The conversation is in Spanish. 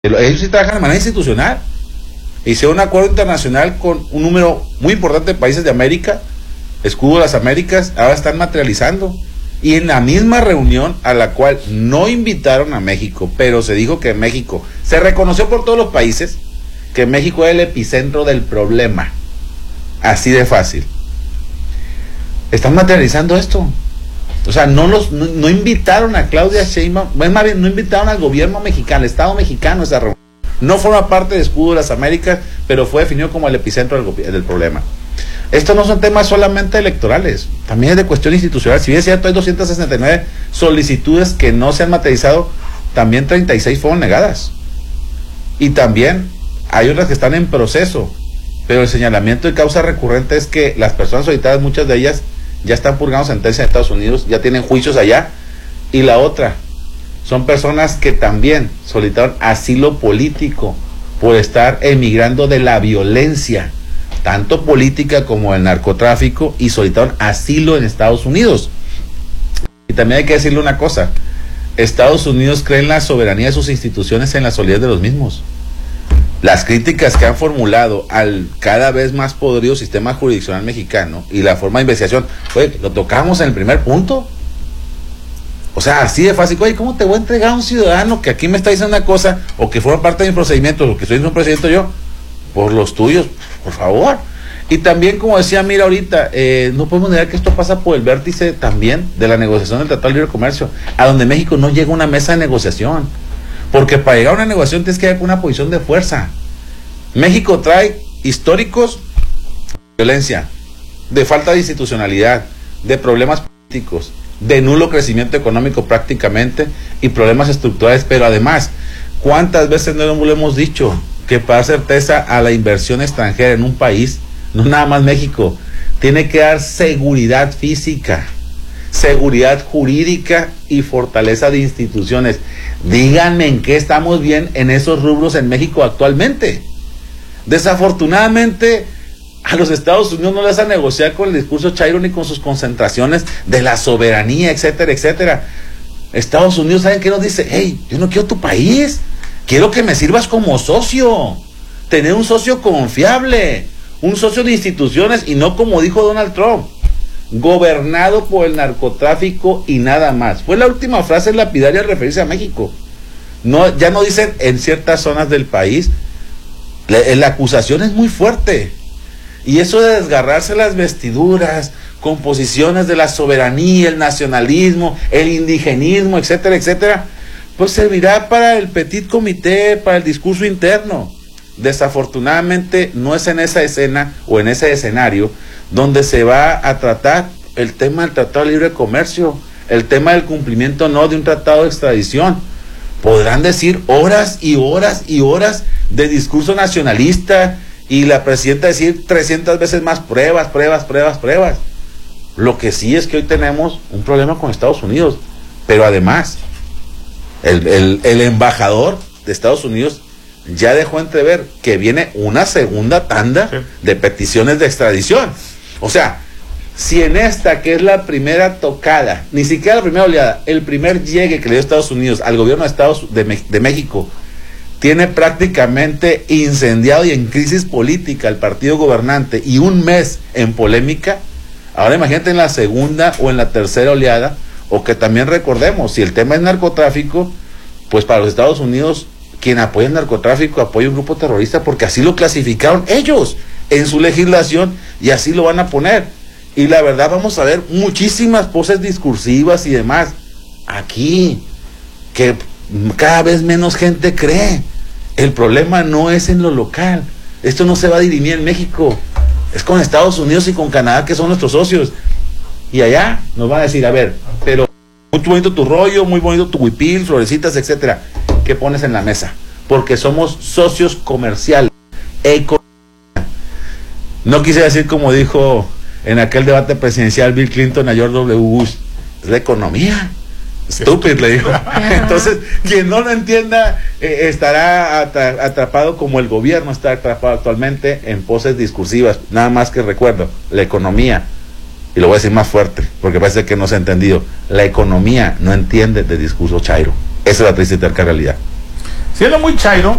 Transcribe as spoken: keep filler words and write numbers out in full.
Ellos sí trabajan de manera institucional. Hicieron un acuerdo internacional con un número muy importante de países de América, escudo de las Américas, ahora están materializando. Y en la misma reunión a la cual no invitaron a México, pero se dijo que México, se reconoció por todos los países que México es el epicentro del problema. Así de fácil. Están materializando esto. O sea, no los no, no invitaron a Claudia Sheinbaum, bueno, más bien no invitaron al gobierno mexicano, al Estado mexicano a esa reunión. No forma parte del escudo de las Américas, pero fue definido como el epicentro del, del problema. Estos no son temas solamente electorales, también es de cuestión institucional. Si bien es cierto, hay doscientas sesenta y nueve solicitudes que no se han materializado, también treinta y seis fueron negadas. Y también hay otras que están en proceso, pero el señalamiento de causa recurrente es que las personas solicitadas, muchas de ellas, ya están purgando sentencia en Estados Unidos, ya tienen juicios allá. Y la otra, son personas que también solicitaron asilo político por estar emigrando de la violencia, tanto política como el narcotráfico, y solicitaron asilo en Estados Unidos. Y también hay que decirle una cosa, Estados Unidos cree en la soberanía de sus instituciones, en la solidez de los mismos. Las críticas que han formulado al cada vez más podrido sistema jurisdiccional mexicano y la forma de investigación, oye, lo tocamos en el primer punto. O sea, así de fácil. Oye, ¿cómo te voy a entregar a un ciudadano que aquí me está diciendo una cosa, o que forma parte de mi procedimiento, o que estoy en un procedimiento yo? Por los tuyos, por favor. Y también, como decía Mira ahorita, eh, no podemos negar que esto pasa por el vértice también de la negociación del Tratado de Libre Comercio, a donde México no llega a una mesa de negociación. Porque para llegar a una negociación tienes que llegar con una posición de fuerza. México trae históricos de violencia, de falta de institucionalidad, de problemas políticos, de nulo crecimiento económico prácticamente, y problemas estructurales. Pero además, ¿cuántas veces no lo hemos dicho? Que para dar certeza a la inversión extranjera en un país, no nada más México, tiene que dar seguridad física, seguridad jurídica y fortaleza de instituciones. Díganme en qué estamos bien en esos rubros en México actualmente. Desafortunadamente, a los Estados Unidos no les a negociar con el discurso chairo ni con sus concentraciones de la soberanía, etcétera, etcétera. Estados Unidos, ¿saben qué nos dice? Hey, yo no quiero tu país, quiero que me sirvas como socio, tener un socio confiable, un socio de instituciones, y no como dijo Donald Trump, gobernado por el narcotráfico y nada más. Fue la última frase lapidaria al referirse a México. No, ya no dicen en ciertas zonas del país. La, la acusación es muy fuerte. Y eso de desgarrarse las vestiduras con posiciones de la soberanía, el nacionalismo, el indigenismo, etcétera, etcétera, pues servirá para el petit comité, para el discurso interno. Desafortunadamente no es en esa escena o en ese escenario donde se va a tratar el tema del Tratado de Libre Comercio, el tema del cumplimiento o no de un tratado de extradición. Podrán decir horas y horas y horas de discurso nacionalista, y la presidenta decir trescientas veces más pruebas, pruebas, pruebas, pruebas. Lo que sí es que hoy tenemos un problema con Estados Unidos, pero además el, el, el embajador de Estados Unidos ya dejó entrever que viene una segunda tanda sí. de peticiones de extradición. O sea, si en esta, que es la primera tocada, ni siquiera la primera oleada, el primer llegue que le dio Estados Unidos al gobierno de Estados de, de México, tiene prácticamente incendiado y en crisis política el partido gobernante, y un mes en polémica, ahora imagínate en la segunda o en la tercera oleada, o que también recordemos, si el tema es narcotráfico, pues para los Estados Unidos, quien apoya el narcotráfico apoya un grupo terrorista, porque así lo clasificaron ellos en su legislación, y así lo van a poner. Y la verdad, vamos a ver muchísimas poses discursivas y demás aquí, que cada vez menos gente cree. El problema no es en lo local, esto no se va a dirimir en México, es con Estados Unidos y con Canadá, que son nuestros socios, y allá nos van a decir, a ver, pero muy bonito tu rollo, muy bonito tu huipil, florecitas, etcétera, ¿qué pones en la mesa? Porque somos socios comerciales, económicos. No quise decir como dijo en aquel debate presidencial Bill Clinton a George W. Bush, es la economía. Estúpido, le dijo. Entonces, quien no lo entienda eh, estará atra atrapado como el gobierno está atrapado actualmente en poses discursivas. Nada más que recuerdo, la economía, y lo voy a decir más fuerte, porque parece que no se ha entendido, la economía no entiende de discurso chairo. Esa es la triste y terca realidad. Siendo muy chairo,